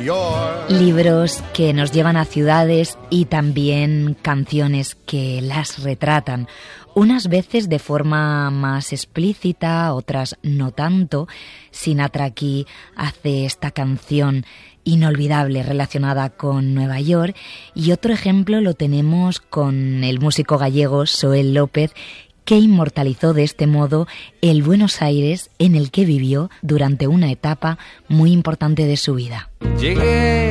York. Libros que nos llevan a ciudades y también canciones que las retratan, unas veces de forma más explícita, otras no tanto. Sinatra aquí hace esta canción inolvidable relacionada con Nueva York, y otro ejemplo lo tenemos con el músico gallego Xoel López, que inmortalizó de este modo el Buenos Aires en el que vivió durante una etapa muy importante de su vida. Llegué